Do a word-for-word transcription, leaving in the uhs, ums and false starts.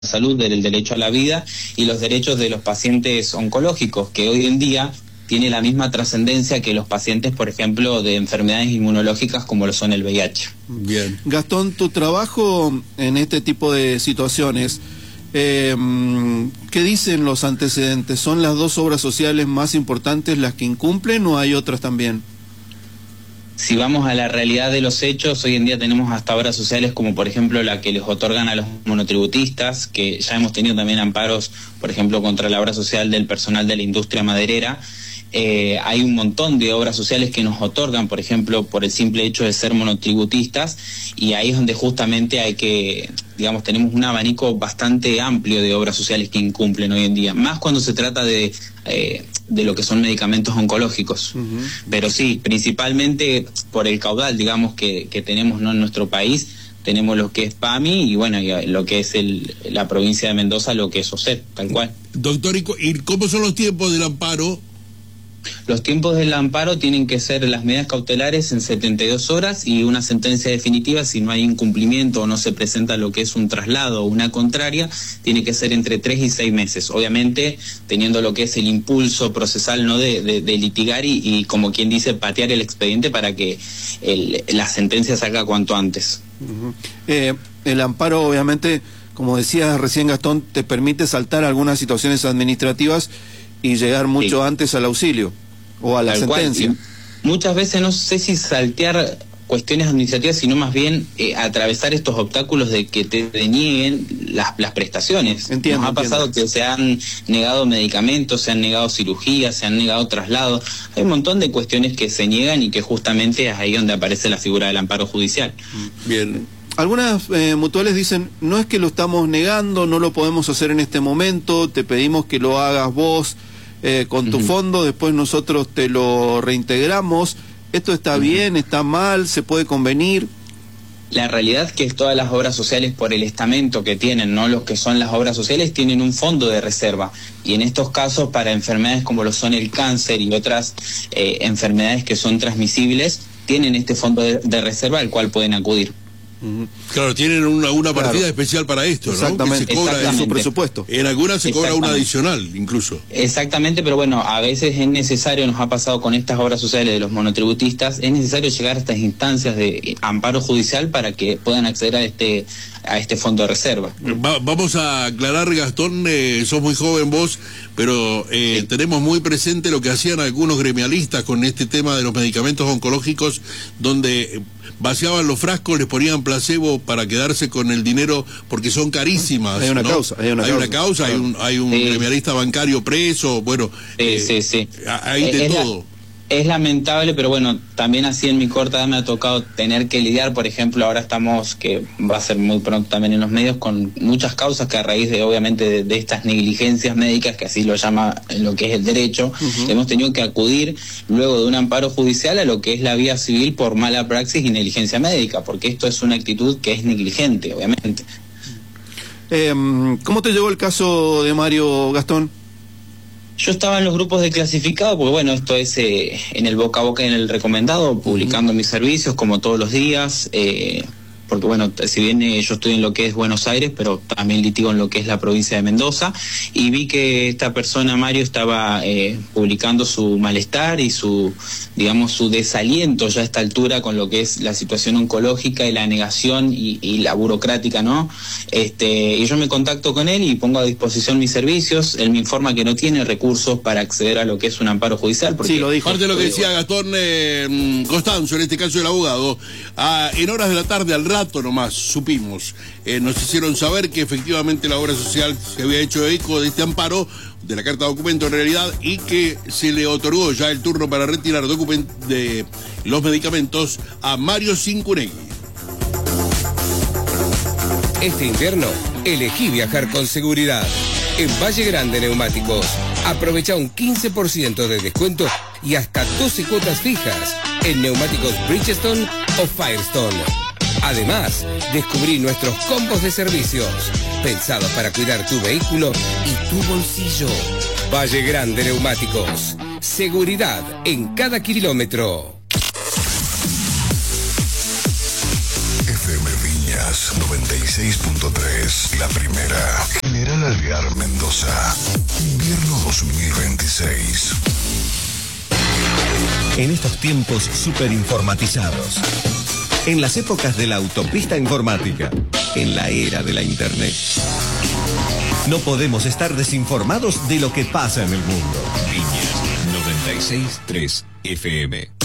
salud, del derecho a la vida y los derechos de los pacientes oncológicos, que hoy en día tiene la misma trascendencia que los pacientes, por ejemplo, de enfermedades inmunológicas como lo son el V I H. Bien. Gastón, tu trabajo en este tipo de situaciones, eh, ¿qué dicen los antecedentes? ¿Son las dos obras sociales más importantes las que incumplen o hay otras también? Si vamos a la realidad de los hechos, hoy en día tenemos hasta obras sociales como por ejemplo la que les otorgan a los monotributistas, que ya hemos tenido también amparos, por ejemplo, contra la obra social del personal de la industria maderera. Eh, hay un montón de obras sociales que nos otorgan, por ejemplo, por el simple hecho de ser monotributistas, y ahí es donde justamente hay que, digamos, tenemos un abanico bastante amplio de obras sociales que incumplen hoy en día, más cuando se trata de, eh, de lo que son medicamentos oncológicos. Uh-huh. Pero sí, principalmente por el caudal, digamos, que, que tenemos, ¿no?, en nuestro país. Tenemos lo que es P A M I y bueno, y lo que es el, la provincia de Mendoza, lo que es O S E T, tal cual. Doctor, ¿y cómo son los tiempos del amparo? Los tiempos del amparo tienen que ser las medidas cautelares en setenta y dos horas y una sentencia definitiva, si no hay incumplimiento o no se presenta lo que es un traslado o una contraria, tiene que ser entre tres y seis meses. Obviamente teniendo lo que es el impulso procesal, no de, de, de litigar y, y como quien dice patear el expediente para que el, la sentencia salga cuanto antes. Uh-huh. eh, el amparo, obviamente, como decías recién, Gastón, te permite saltar algunas situaciones administrativas y llegar mucho sí. antes al auxilio o a la Tal sentencia. Cual, muchas veces no sé si saltear cuestiones administrativas, sino más bien eh, atravesar estos obstáculos de que te denieguen las, las prestaciones. Entiendo, Nos ha pasado entiendo. que se han negado medicamentos, se han negado cirugías, se han negado traslados. Hay un montón de cuestiones que se niegan y que justamente es ahí donde aparece la figura del amparo judicial. Bien. Algunas eh, mutuales dicen, no es que lo estamos negando, no lo podemos hacer en este momento, te pedimos que lo hagas vos eh, con tu uh-huh. fondo, después nosotros te lo reintegramos. ¿Esto está uh-huh. bien, está mal, se puede convenir? La realidad es que todas las obras sociales, por el estamento que tienen, no los que son las obras sociales, tienen un fondo de reserva. Y en estos casos, para enfermedades como lo son el cáncer y otras eh, enfermedades que son transmisibles, tienen este fondo de, de reserva al cual pueden acudir. Claro, tienen una, una partida claro. especial para esto, ¿no? Exactamente, que se cobra en su presupuesto. En algunas se cobra una adicional, incluso. Exactamente, pero bueno, a veces es necesario, nos ha pasado con estas obras sociales de los monotributistas, es necesario llegar a estas instancias de amparo judicial para que puedan acceder a este a este fondo de reserva. Va, vamos a aclarar, Gastón, eh, sos muy joven vos, pero eh, sí. tenemos muy presente lo que hacían algunos gremialistas con este tema de los medicamentos oncológicos, donde vaciaban los frascos, les ponían placebo para quedarse con el dinero porque son carísimas. Hay una ¿no? causa, hay una hay causa, una causa claro. hay un, hay un sí. gremialista bancario preso, bueno, sí, eh, sí, sí. hay de es todo. La... Es lamentable, pero bueno, también así en mi corta edad me ha tocado tener que lidiar, por ejemplo, ahora estamos, que va a ser muy pronto también en los medios, con muchas causas que a raíz de, obviamente, de, de estas negligencias médicas, que así lo llama lo que es el derecho, uh-huh. hemos tenido que acudir luego de un amparo judicial a lo que es la vía civil por mala praxis y negligencia médica, porque esto es una actitud que es negligente, obviamente. Eh, ¿Cómo te llegó el caso de Mario, Gastón? Yo estaba en los grupos de clasificado, porque bueno, esto es eh, en el boca a boca y en el recomendado, publicando uh-huh. mis servicios como todos los días, eh, porque bueno, si bien eh, yo estoy en lo que es Buenos Aires, pero también litigo en lo que es la provincia de Mendoza, y vi que esta persona, Mario, estaba eh, publicando su malestar y su, digamos, su desaliento ya a esta altura con lo que es la situación oncológica y la negación y, y la burocrática, ¿no? Este, y yo me contacto con él y pongo a disposición mis servicios. Él me informa que no tiene recursos para acceder a lo que es un amparo judicial. Porque, sí, lo dijo. Parte de lo que decía Gastón eh, Costanzo, en este caso el abogado, ah, en horas de la tarde, al rato nomás, supimos, eh, nos hicieron saber que efectivamente la obra social se había hecho eco de este amparo, de la carta de documento en realidad, y que se le otorgó ya el turno para retirar document de los medicamentos a Mario Cincunegui. Este invierno, elegí viajar con seguridad. En Valle Grande Neumáticos, aprovecha un quince por ciento de descuento y hasta doce cuotas fijas en neumáticos Bridgestone o Firestone. Además, descubrí nuestros combos de servicios, pensados para cuidar tu vehículo y tu bolsillo. Valle Grande Neumáticos, seguridad en cada kilómetro. F M Viña Viñas noventa y seis punto tres. La primera. General Alvear, Mendoza. Invierno dos mil veintiséis. En estos tiempos superinformatizados, en las épocas de la autopista informática, en la era de la Internet, no podemos estar desinformados de lo que pasa en el mundo. Viñas noventa y seis punto tres F M.